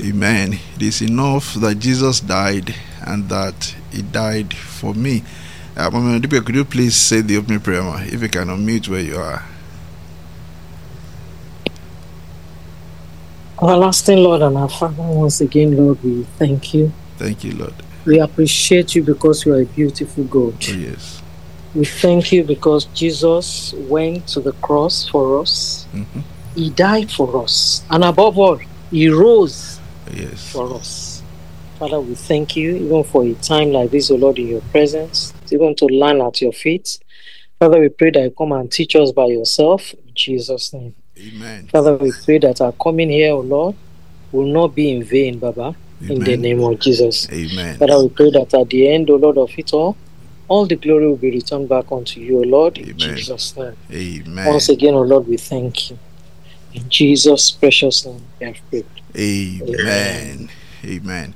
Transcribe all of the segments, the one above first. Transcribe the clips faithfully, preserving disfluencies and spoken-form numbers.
Amen. It is enough that Jesus died and that He died for me. Uh, Mama Ndipe, could you please say the opening prayer, if you can unmute where you are? Everlasting Lord and our Father, once again, Lord, we thank you. Thank you, Lord. We appreciate you because you are a beautiful God. Oh, yes. We thank you because Jesus went to the cross for us. Mm-hmm. He died for us. And above all, He rose yes. for us. Father, we thank you even for a time like this, O Lord, in your presence, even to learn at your feet. Father, we pray that you come and teach us by yourself. In Jesus' name. Amen. Father, we pray that our coming here, O Lord, will not be in vain, Baba. Amen. In the name of Jesus. Amen. Father, we pray that at the end, O Lord, of it all, all the glory will be returned back unto you, O Lord, in Amen. Jesus' name. Amen. Once again, O Lord, we thank you. In Jesus' precious name, we have prayed. Amen. Amen. Amen.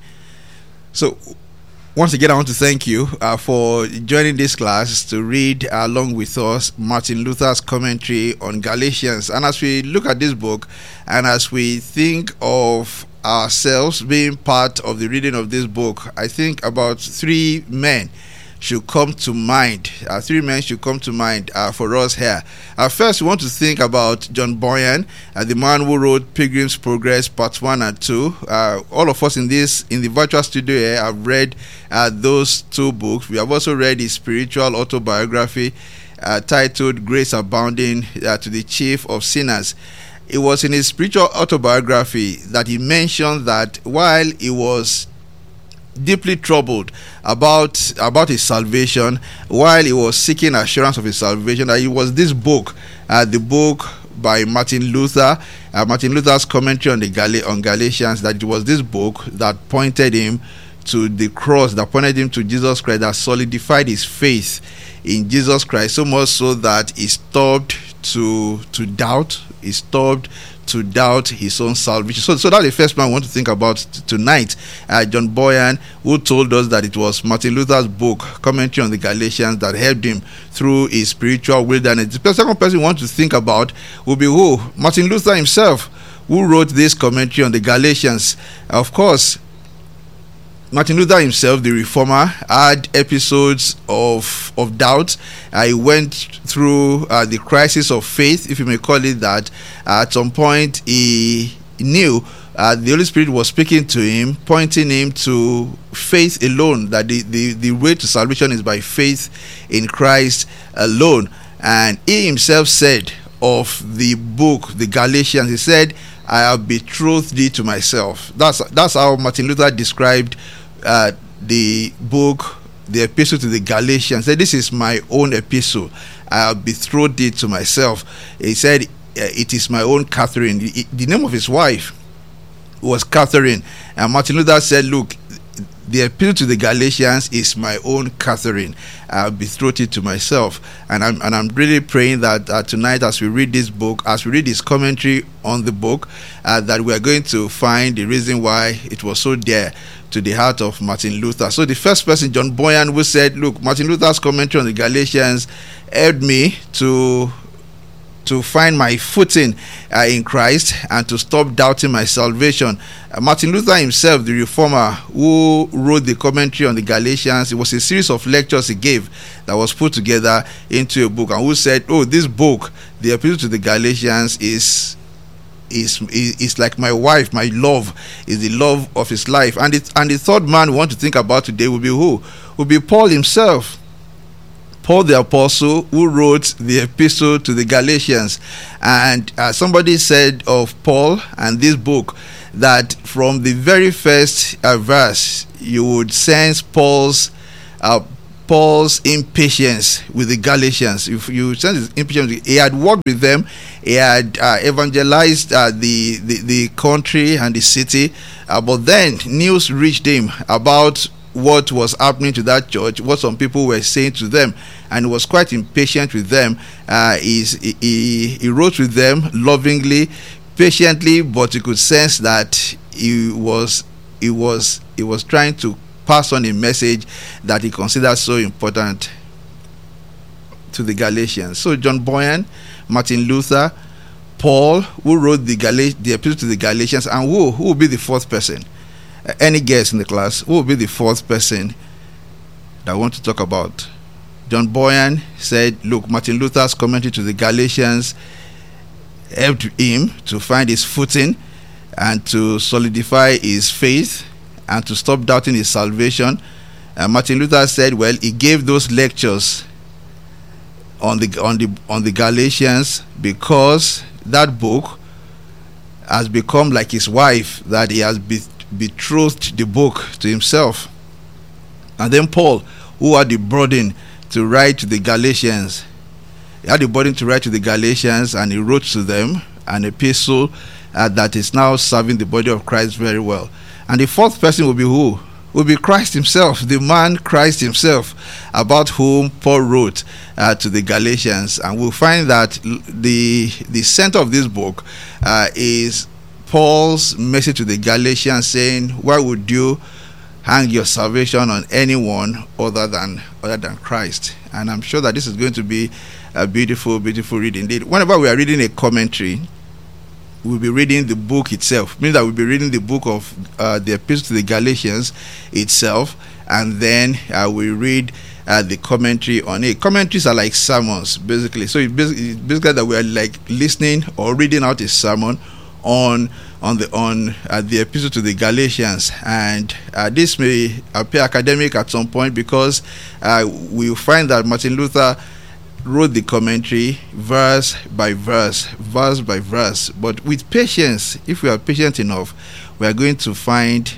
So, once again, I want to thank you uh, for joining this class to read uh, along with us Martin Luther's commentary on Galatians. And as we look at this book, and as we think of ourselves being part of the reading of this book, I think about three men should come to mind. Uh, three men should come to mind uh, for us here. Uh, first, we want to think about John Bunyan, uh, the man who wrote Pilgrim's Progress Part One and Two. Uh, all of us in this in the virtual studio here have read uh, those two books. We have also read his spiritual autobiography uh, titled "Grace Abounding uh, to the Chief of Sinners." It was in his spiritual autobiography that he mentioned that while he was deeply troubled about about his salvation, while he was seeking assurance of his salvation, that it was this book, uh, the book by Martin Luther, uh, Martin Luther's commentary on the Gal- on Galatians, that it was this book that pointed him to the cross, that pointed him to Jesus Christ, that solidified his faith in Jesus Christ, so much so that he stopped to to doubt, he stopped to doubt his own salvation. So, so that's the first man I want to think about t- tonight. Uh, John Bunyan, who told us that it was Martin Luther's book, commentary on the Galatians, that helped him through his spiritual wilderness. The second person we want to think about will be who? Martin Luther himself, who wrote this commentary on the Galatians. Of course, Martin Luther himself, the reformer, had episodes of of doubt. Uh, he went through uh, the crisis of faith, if you may call it that. Uh, at some point, he knew uh, the Holy Spirit was speaking to him, pointing him to faith alone, that the, the, the way to salvation is by faith in Christ alone. And he himself said of the book, the Galatians, he said, "I have betrothed thee to myself." That's that's how Martin Luther described uh, the book, the epistle to the Galatians. He said, "This is my own epistle. I have betrothed thee to myself." He said, "It is my own Catherine." The name of his wife was Catherine. And Martin Luther said, "Look, the epistle to the Galatians is my own Catherine. I'll betroth it to myself." And I'm and I'm really praying that uh, tonight, as we read this book, as we read this commentary on the book, uh, that we are going to find the reason why it was so dear to the heart of Martin Luther. So the first person, John Bunyan, who said, "Look, Martin Luther's commentary on the Galatians helped me to to find my footing uh, in Christ and to stop doubting my salvation." Uh, Martin Luther himself, the reformer who wrote the commentary on the Galatians, it was a series of lectures he gave that was put together into a book, and who said, "Oh, this book, the epistle to the Galatians, is is is like my wife, my love, is the love of his life." And it, and the third man we want to think about today will be who? Will be Paul himself. Paul the Apostle, who wrote the epistle to the Galatians. And uh, somebody said of Paul and this book that from the very first uh, verse, you would sense Paul's uh, Paul's impatience with the Galatians. If you sense his impatience, he had worked with them, he had uh, evangelized uh, the, the the country and the city, uh, but then news reached him about what was happening to that church, what some people were saying to them, and he was quite impatient with them. Uh, he, he, he wrote with them lovingly, patiently, but you could sense that he was he was he was trying to pass on a message that he considered so important to the Galatians. So John Bunyan, Martin Luther, Paul, who wrote the Gal- the epistle to the Galatians, and who who will be the fourth person? Uh, any guess in the class? Who will be the fourth person that I want to talk about? John Boyan said, look, Martin Luther's commentary to the Galatians helped him to find his footing and to solidify his faith and to stop doubting his salvation. And Martin Luther said, well, he gave those lectures on the on the on the Galatians because that book has become like his wife, that he has be, betrothed the book to himself. And then Paul, who had the burden to write to the Galatians, he had the burden to write to the Galatians, and he wrote to them an epistle uh, that is now serving the body of Christ very well. And the fourth person will be who? Will be Christ himself, the man Christ himself, about whom Paul wrote uh, to the Galatians. And we'll find that the the center of this book uh, is Paul's message to the Galatians, saying, why would you hang your salvation on anyone other than other than Christ? And I'm sure that this is going to be a beautiful, beautiful read indeed. Whenever we are reading a commentary, we'll be reading the book itself, meaning that we'll be reading the book of uh, the epistle to the Galatians itself, and then uh, we read uh, the commentary on it. Commentaries are like sermons, basically. So it's basically, it's basically that we are like listening or reading out a sermon on on the on uh, the epistle to the Galatians. And uh, this may appear academic at some point, because uh, we find that Martin Luther wrote the commentary verse by verse, verse by verse. But with patience, if we are patient enough, we are going to find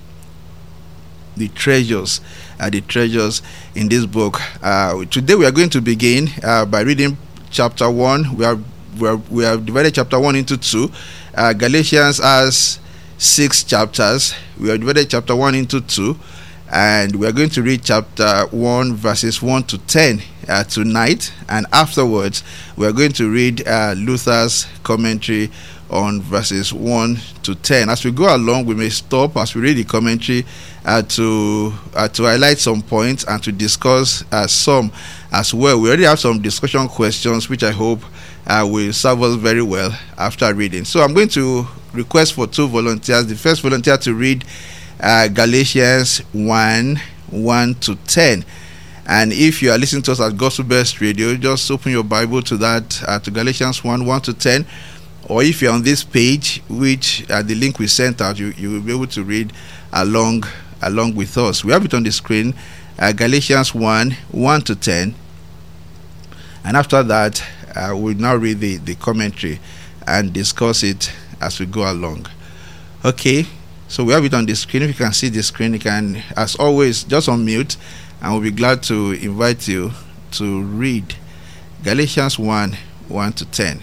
the treasures, uh, the treasures in this book. Uh, today we are going to begin uh, by reading chapter one. We are we are we have divided chapter one into two. Uh, Galatians has six chapters. We have divided chapter one into two, and we are going to read chapter one, verses one to ten uh, tonight. And afterwards, we are going to read uh, Luther's commentary on verses one to ten. As we go along, we may stop as we read the commentary uh, to uh, to highlight some points and to discuss uh, some as well. We already have some discussion questions, which I hope uh, will serve us very well after reading. So I'm going to request for two volunteers. The first volunteer to read uh, Galatians one, one to ten. And if you are listening to us at Gospel Best Radio, just open your Bible to that, uh, to Galatians one, one to ten. Or if you're on this page, which uh, the link we sent out, you, you will be able to read along along with us. We have it on the screen, uh, Galatians one, one to ten. And after that, uh, we'll now read the, the commentary and discuss it as we go along. Okay, so we have it on the screen. If you can see the screen, you can, as always, just unmute, and we'll be glad to invite you to read Galatians one, one to ten.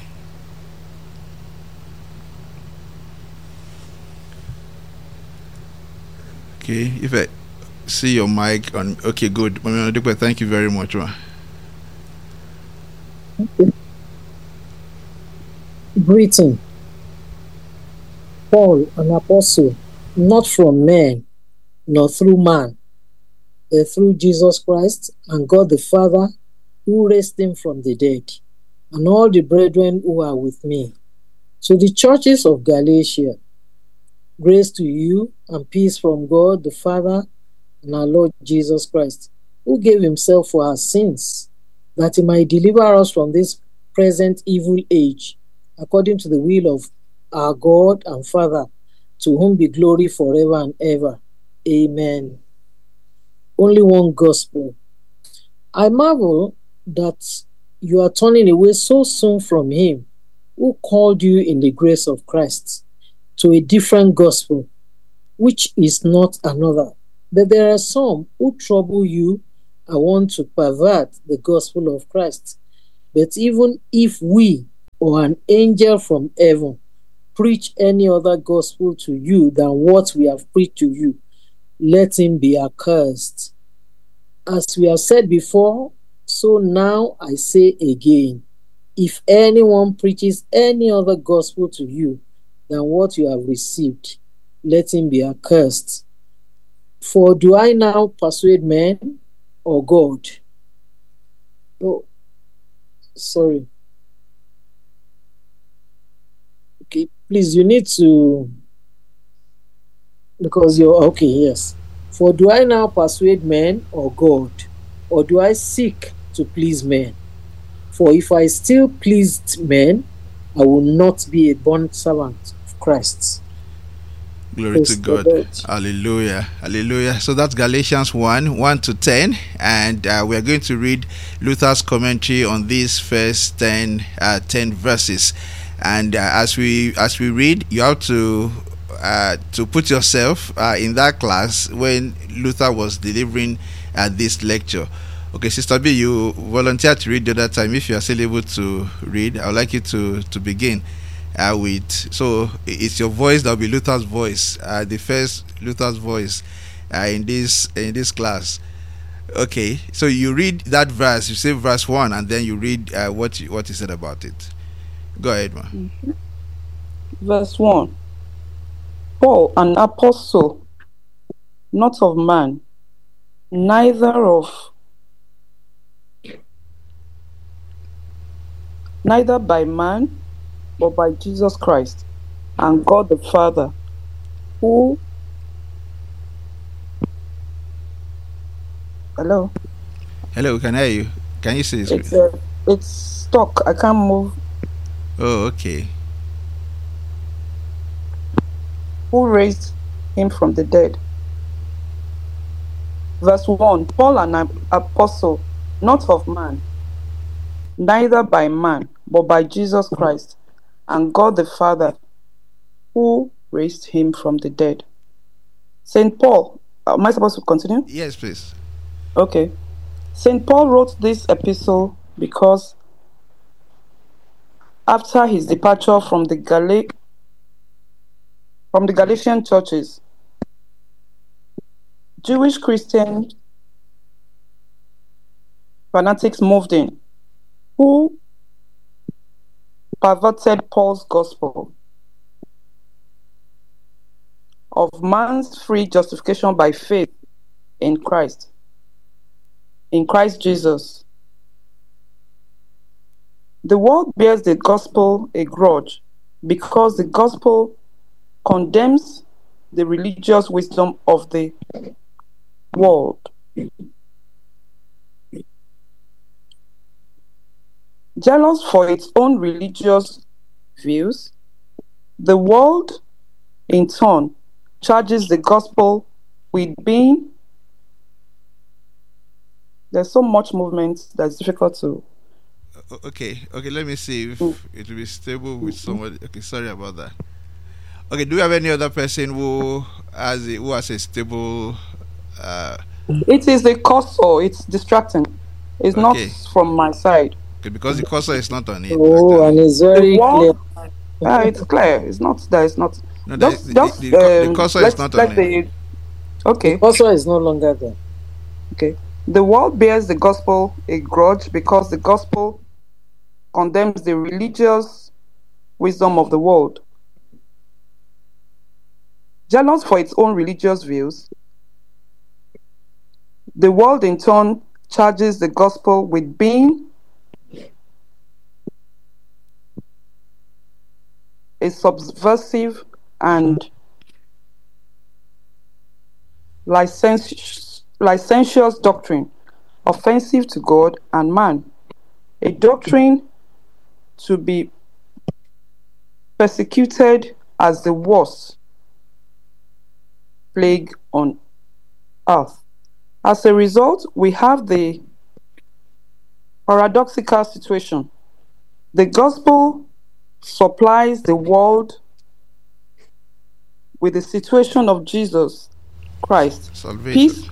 Okay, if I see your mic on, okay, good. Thank you very much. Greeting. Paul, an apostle, not from men, nor through man, but through Jesus Christ and God the Father, who raised him from the dead, and all the brethren who are with me. To the churches of Galatia, grace to you and peace from God the Father and our Lord Jesus Christ, who gave himself for our sins, that he might deliver us from this present evil age, according to the will of our God and Father, to whom be glory forever and ever. Amen. Only one gospel. I marvel that you are turning away so soon from him who called you in the grace of Christ to a different gospel, which is not another. But there are some who trouble you and want to pervert the gospel of Christ. But even if we or an angel from heaven preach any other gospel to you than what we have preached to you, let him be accursed. As we have said before, so now I say again, if anyone preaches any other gospel to you than what you have received, let him be accursed. For do I now persuade men or God? Oh, sorry. please, you need to, because you're okay, yes. For do I now persuade men or God, or do I seek to please men? For if I still pleased men, I will not be a bond servant of Christ. Glory Praise to the God. Lord. Hallelujah. Hallelujah. So that's Galatians one, one to ten. And uh, we are going to read Luther's commentary on these first ten, uh, ten verses. And uh, as we as we read, you have to uh, to put yourself uh, in that class when Luther was delivering uh, this lecture. Okay, Sister B, you volunteered to read the other time. If you are still able to read, I would like you to, to begin. Uh, with so it's your voice that will be Luther's voice, uh, the first Luther's voice uh, in this in this class. Okay, so you read that verse, you say verse one, and then you read uh, what you, what he said about it. Go ahead, ma. Mm-hmm. Verse one. Paul, an apostle, not of man, neither of neither by man, but by Jesus Christ and God the Father, who hello Hello, can I hear you? Can you see this? it's uh, it's stuck. I can't move. Oh, okay. Who raised him from the dead. Verse one. Paul, an apostle, not of man, neither by man, but by Jesus Christ and God the Father, who raised him from the dead. Saint Paul, am I supposed to continue? Yes, please. Okay. Saint Paul wrote this epistle because after his departure from the Gal- from the Galatian churches, Jewish Christian fanatics moved in, who perverted Paul's gospel of man's free justification by faith in Christ, in Christ Jesus. The world bears the gospel a grudge because the gospel condemns the religious wisdom of the world. Jealous for its own religious views, the world, in turn, charges the gospel with being. There's so much movement that's difficult to. Okay, okay. Let me see if Mm. it will be stable with somebody. Okay, sorry about that. Okay, do we have any other person who has a, who has a stable? Uh, It is the cursor. It's distracting. It's not Okay. from my side. okay, because the cursor is not on it. Oh, and actually. it's very The clear. word, ah, it's clear. It's not that. It's not. No, there is- Just, the, just the, the, cu- the um, cursor is let's not let on it. the. Okay. Also, is no longer there. Okay. The world bears the gospel a grudge because the gospel condemns the religious wisdom of the world. Jealous for its own religious views, the world in turn charges the gospel with being a subversive and licentious, licentious doctrine, offensive to God and man, a doctrine to be persecuted as the worst plague on earth. As a result, we have the paradoxical situation. The gospel supplies the world with the situation of Jesus Christ, Salvation. peace,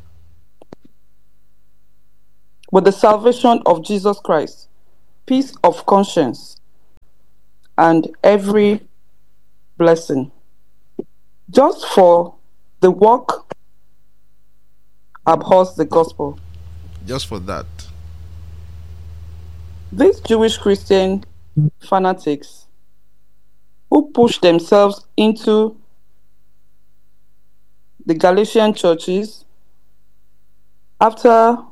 with the salvation of Jesus Christ, peace of conscience, and every blessing. Just for the work abhors the gospel. Just for that. These Jewish Christian fanatics who push themselves into the Galatian churches after